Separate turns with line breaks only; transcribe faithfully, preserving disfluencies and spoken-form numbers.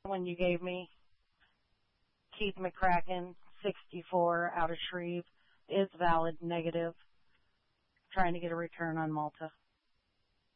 one you gave me, Keith McCracken, sixty-four, out of Shreve, is valid, negative. Trying to get a return on Malta.